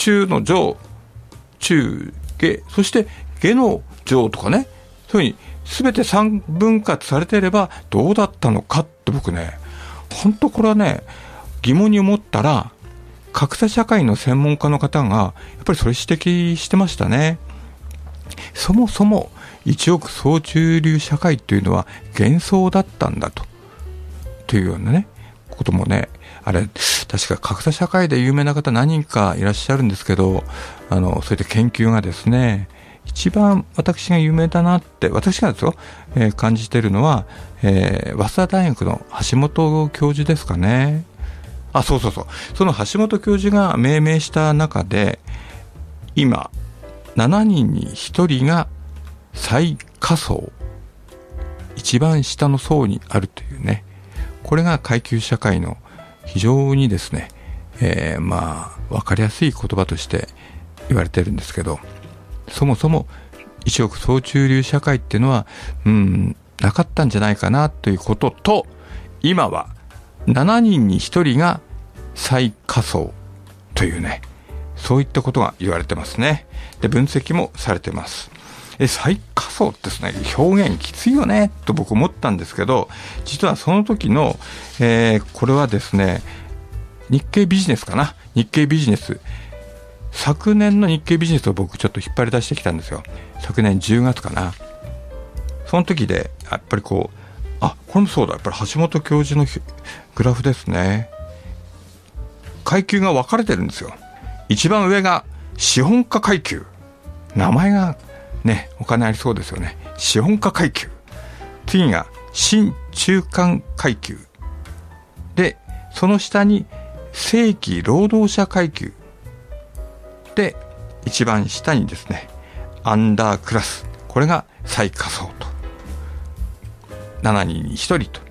中の上、中下、そして下の上とかね、そういうふうに全て3分割されていればどうだったのかって僕ね、本当これはね疑問に思ったら、格差社会の専門家の方がやっぱりそれ指摘してましたね。そもそも一億総中流社会というのは幻想だったんだというようなねこともね、あれ確か格差社会で有名な方何人かいらっしゃるんですけど、そういった研究がですね、一番私が有名だなって私がですよ、感じているのは、早稲田大学の橋本教授ですかね。そう、その橋本教授が命名した中で、今7人に1人が最下層、一番下の層にあるというね、これが階級社会の非常にですね、分かりやすい言葉として言われているんですけど、そもそも一億総中流社会っていうのはなかったんじゃないかなということと、今は7人に1人が最下層というね、そういったことが言われてますね。で、分析もされてます。最下層ってですね、表現きついよねと僕思ったんですけど、実はその時の、これはですね、日経ビジネスかな、日経ビジネス、昨年の日経ビジネスを僕ちょっと引っ張り出してきたんですよ。昨年10月かな。その時でやっぱりこれもそうだ、やっぱり橋本教授のグラフですね。階級が分かれてるんですよ。一番上が資本家階級、名前がねお金ありそうですよね。資本家階級。次が新中間階級で、その下に正規労働者階級で、一番下にですねアンダークラス、これが最下層と、7人に1人と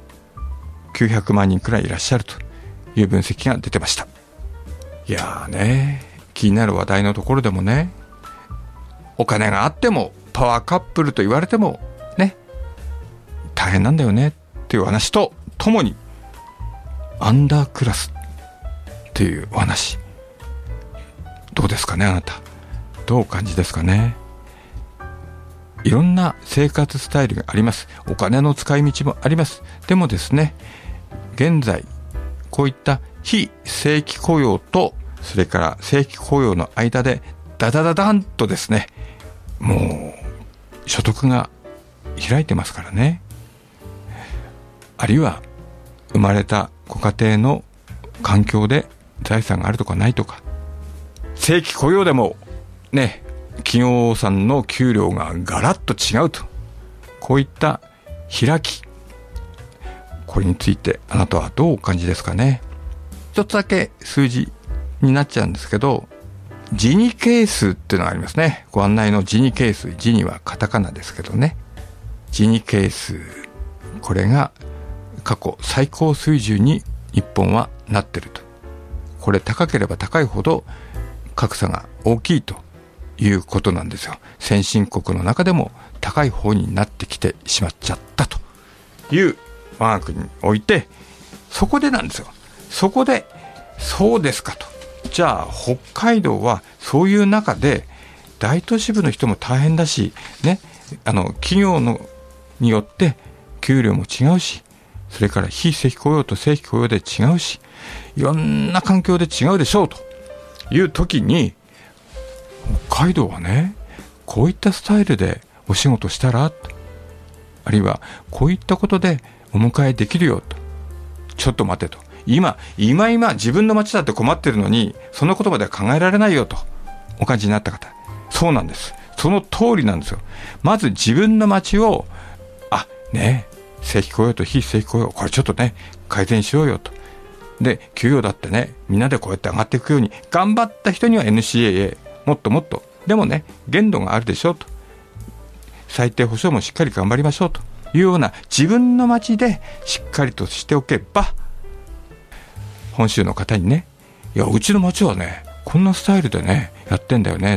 900万人くらいいらっしゃるという分析が出てました。いやーね、気になる話題のところでもね、お金があってもパワーカップルと言われてもね、大変なんだよねっていう話とともに、アンダークラスっていうお話、どうですかね、あなたどうお感じですかね。いろんな生活スタイルがあります。お金の使い道もあります。でもですね、現在こういった非正規雇用とそれから正規雇用の間でダダダダンとですね、もう所得が開いてますからね。あるいは生まれたご家庭の環境で財産があるとかないとか、正規雇用でもね、企業さんの給料がガラッと違うと、こういった開き、これについてあなたはどうお感じですかね。一つだけ数字になっちゃうんですけど、ジニ係数っていうのがありますね。ご案内のジニ係数、ジニはカタカナですけどね、ジニ係数、これが過去最高水準に日本はなってると。これ高ければ高いほど格差が大きいということなんですよ。先進国の中でも高い方になってきてしまっちゃったという我が国において、そこでなんですよ。そこでそうですかと、じゃあ北海道はそういう中で大都市部の人も大変だしね、企業によって給料も違うし、それから非正規雇用と正規雇用で違うし、いろんな環境で違うでしょうという時に、北海道はね、こういったスタイルでお仕事したら、あるいはこういったことでお迎えできるよと。ちょっと待てと、今自分の町だって困ってるのにそのことまでは考えられないよとお感じになった方、そうなんです。その通りなんですよ。まず自分の町を正規雇用と非正規雇用、これちょっとね改善しようよと。で、給与だってね、みんなでこうやって上がっていくように頑張った人には NCAA もっともっと、でもね限度があるでしょうと、最低保障もしっかり頑張りましょうというような、自分の町でしっかりとしておけば、本州の方にね、いやうちの町はねこんなスタイルでねやってんだよねって、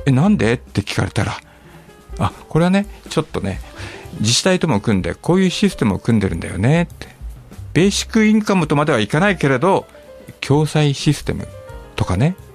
なんでって聞かれたら、これはねちょっとね自治体とも組んでこういうシステムを組んでるんだよねって、ベーシックインカムとまではいかないけれど共済システムとかね、